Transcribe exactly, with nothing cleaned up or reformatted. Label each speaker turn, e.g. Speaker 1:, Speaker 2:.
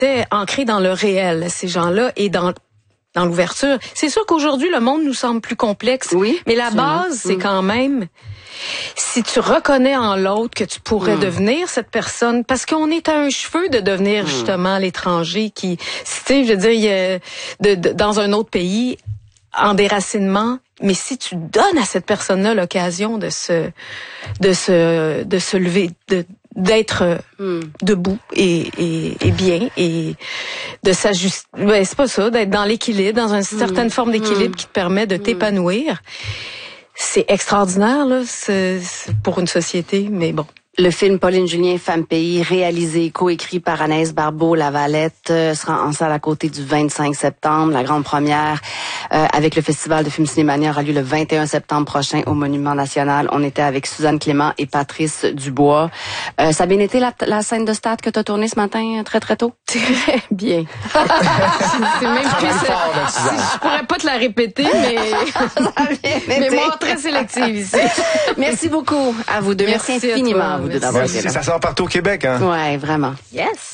Speaker 1: étaient ancrés dans le réel, ces gens-là, et dans dans l'ouverture. C'est sûr qu'aujourd'hui, le monde nous semble plus complexe,
Speaker 2: oui,
Speaker 1: mais la base, c'est mmh. quand même, si tu reconnais en l'autre que tu pourrais mmh. devenir cette personne, parce qu'on est à un cheveu de devenir mmh. justement l'étranger qui, tu sais, je veux dire, il y a, de, de, dans un autre pays, en déracinement, mais si tu donnes à cette personne-là l'occasion de se, de se, de se lever, de d'être mm. debout et, et, et bien et de s'ajuster, ben c'est pas ça, d'être dans l'équilibre, dans une certaine mm. forme d'équilibre mm. qui te permet de t'épanouir. C'est extraordinaire là, c'est, c'est pour une société, mais bon.
Speaker 2: Le film Pauline Julien, Femme Pays, réalisé, coécrit par Anaïs Barbeau-Lavalette, euh, sera en salle à côté du vingt-cinq septembre. La grande première euh, avec le Festival de films Cinémania aura lieu le vingt et un septembre prochain au Monument National. On était avec Suzanne Clément et Patrice Dubois. Euh, ça a bien été la, la scène de stade que tu as tournée ce matin très très tôt?
Speaker 1: Très bien. C'est même plus... Je pourrais pas te la répéter, mais... mais moi, très sélective ici.
Speaker 2: Merci beaucoup à vous deux. Merci, Merci infiniment. Vous
Speaker 3: Merci. Ça sort partout au Québec, hein?
Speaker 2: Ouais, vraiment.
Speaker 1: Yes.